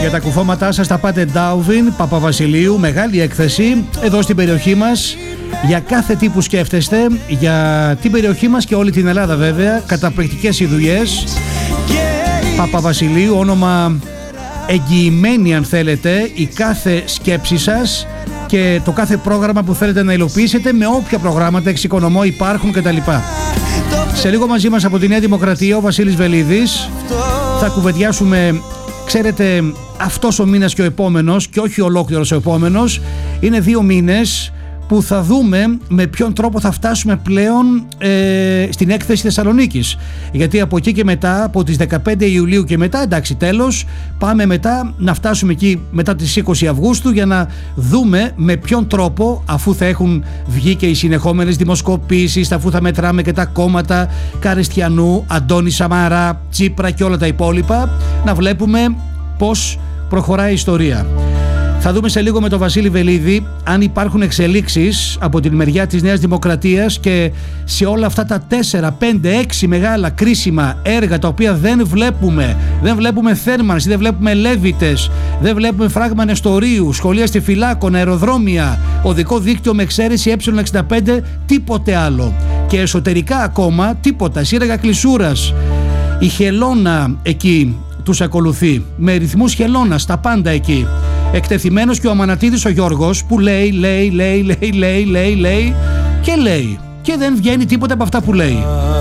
Για τα κουφώματά σας θα πάτε Ντάουβιν, Παπαβασιλείου, μεγάλη έκθεση εδώ στην περιοχή μας. Για κάθε τι που σκέφτεστε, για την περιοχή μας και όλη την Ελλάδα βέβαια, καταπληκτικές οι δουλειές. Παπαβασιλείου, όνομα εγγυημένη αν θέλετε η κάθε σκέψη σας και το κάθε πρόγραμμα που θέλετε να υλοποιήσετε, με όποια προγράμματα εξοικονομώ υπάρχουν κτλ. Σε λίγο μαζί μας από τη Νέα Δημοκρατία ο Βασίλης Βελίδης. Θα κουβεντιάσουμε, ξέρετε, αυτός ο μήνας και ο επόμενος, και όχι ολόκληρος ο επόμενος, είναι 2 μήνες που θα δούμε με ποιον τρόπο θα φτάσουμε πλέον στην έκθεση Θεσσαλονίκης. Γιατί από εκεί και μετά, από τις 15 Ιουλίου και μετά, εντάξει τέλος, πάμε μετά να φτάσουμε εκεί μετά τις 20 Αυγούστου για να δούμε με ποιον τρόπο, αφού θα έχουν βγει και οι συνεχόμενες δημοσκοπήσεις, αφού θα μετράμε και τα κόμματα Καριστιανού, Αντώνη Σαμαρά, Τσίπρα και όλα τα υπόλοιπα, να βλέπουμε πώς προχωράει η ιστορία. Θα δούμε σε λίγο με τον Βασίλη Βελίδη αν υπάρχουν εξελίξεις από την μεριά της Νέας Δημοκρατίας και σε όλα αυτά τα 4, 5, 6 μεγάλα κρίσιμα έργα τα οποία δεν βλέπουμε. Δεν βλέπουμε θέρμανση, δεν βλέπουμε λέβητες, δεν βλέπουμε φράγμα νεστορίου, σχολεία στη Φυλάκων, αεροδρόμια, οδικό δίκτυο με εξαίρεση Ε65, τίποτε άλλο. Και εσωτερικά ακόμα τίποτα, σύραγγα κλεισούρας. Η χελώνα εκεί τους ακολουθεί, με ρυθμούς χελώνας, τα πάντα εκεί. Εκτεθειμένος και ο Αμανατίδης ο Γιώργος που λέει και λέει και δεν βγαίνει τίποτα από αυτά που λέει.